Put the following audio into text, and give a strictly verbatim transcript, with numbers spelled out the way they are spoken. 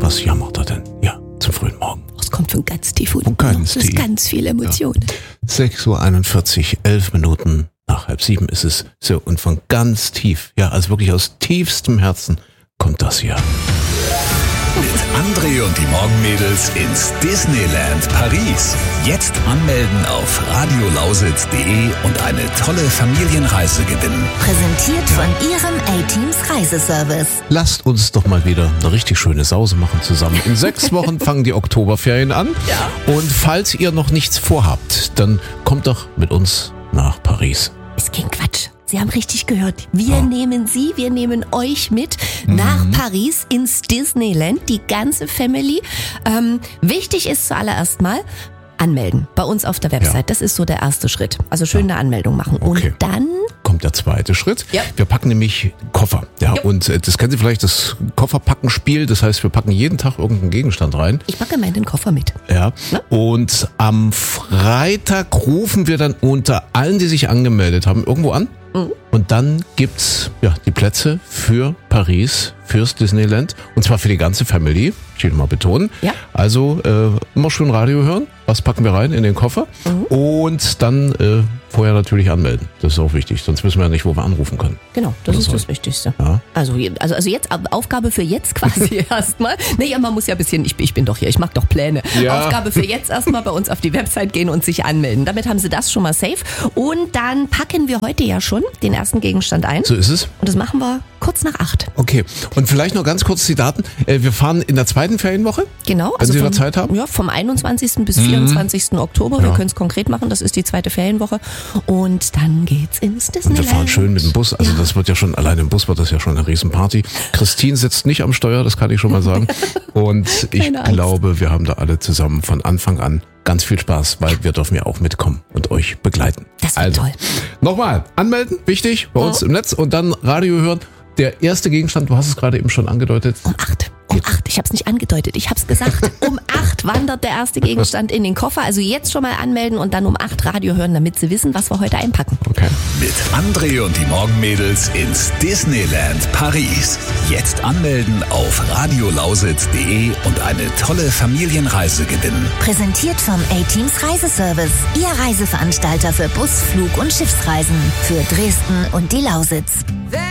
Was jammert er denn? Ja, zum frühen Morgen. Es kommt von ganz tief unten. Von ganz das ist tief. ganz viel Emotionen. Ja. sechs Uhr einundvierzig, elf Minuten nach halb sieben ist es. So, und von ganz tief, ja, also wirklich aus tiefstem Herzen kommt das hier. Mit André und die Morgenmädels ins Disneyland Paris. Jetzt anmelden auf radiolausitz punkt de und eine tolle Familienreise gewinnen. Präsentiert von Ihrem A-Teams Reiseservice. Lasst uns doch mal wieder eine richtig schöne Sause machen zusammen. In sechs Wochen fangen die Oktoberferien an. Ja. Und falls ihr noch nichts vorhabt, dann kommt doch mit uns nach Paris. Ist kein Quatsch. Sie haben richtig gehört. Wir Ja. nehmen Sie, wir nehmen euch mit nach Paris ins Disneyland, die ganze Family. Ähm, wichtig ist zuallererst mal anmelden bei uns auf der Website. Ja. Das ist so der erste Schritt. Also schön eine Anmeldung machen. Okay. Und dann Kommt der zweite Schritt. Ja. Wir packen nämlich Koffer. Ja, Ja. und äh, das kennen Sie vielleicht, das Kofferpacken-Spiel. Das heißt, wir packen jeden Tag irgendeinen Gegenstand rein. ich packe meinen Koffer mit. Ja. Na? Und am Freitag rufen wir dann unter allen, die sich angemeldet haben, irgendwo an. Und dann gibt's ja die Plätze für Paris, fürs Disneyland. Und zwar für die ganze Family. Ich will mal betonen. Ja. Also äh, immer schön Radio hören. Was packen wir rein in den Koffer? Und dann äh, vorher natürlich anmelden. Das ist auch wichtig. Sonst wissen wir ja nicht, wo wir anrufen können. Genau, das Oder ist so. das Wichtigste. Ja. Also, also, also jetzt Aufgabe für jetzt quasi erstmal. Naja, man muss ja ein bisschen, ich, ich bin doch hier, ich mag doch Pläne. Ja. Aufgabe für jetzt erstmal bei uns auf die Website gehen und sich anmelden. Damit haben Sie das schon mal safe. Und dann packen wir heute ja schon den ersten Gegenstand ein. So ist es. Und das machen wir kurz nach acht. Okay. Und vielleicht noch ganz kurz die Daten. Äh, wir fahren in der zweiten Ferienwoche. Genau. Wenn Sie vom, da Zeit haben? Ja, vom einundzwanzigsten bis vierundzwanzigsten Oktober. Wir Ja. können es konkret machen. Das ist die zweite Ferienwoche. Und dann geht's ins Und Disneyland. wir fahren schön mit dem Bus. Also das wird ja schon, allein im Bus wird das ja schon eine Riesenparty. Christine sitzt nicht am Steuer, das kann ich schon mal sagen. Und ich Keine Angst. glaube, wir haben da alle zusammen von Anfang an ganz viel Spaß, weil wir dürfen ja auch mitkommen und euch begleiten. Das wird also, toll. Nochmal, anmelden, wichtig, bei uns im Netz und dann Radio hören. Der erste Gegenstand, du hast es gerade eben schon angedeutet. Um acht. Um acht. Ich habe es nicht angedeutet, ich habe es gesagt. Um acht wandert der erste Gegenstand in den Koffer. Also jetzt schon mal anmelden und dann um acht Radio hören, damit Sie wissen, was wir heute einpacken. Okay. Mit André und die Morgenmädels ins Disneyland Paris. Jetzt anmelden auf radiolausitz punkt de und eine tolle Familienreise gewinnen. Präsentiert vom A-Teams Reiseservice. Ihr Reiseveranstalter für Bus-, Flug- und Schiffsreisen. Für Dresden und die Lausitz.